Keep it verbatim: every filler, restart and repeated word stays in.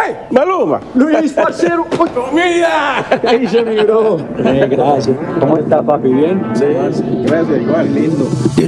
¡Ey! ¡Maluma! Luis, parcero. ¡Comida! ¿Qué dice mi bro? Eh, gracias. ¿Cómo está, papi? ¿Bien? Sí, gracias, igual, lindo.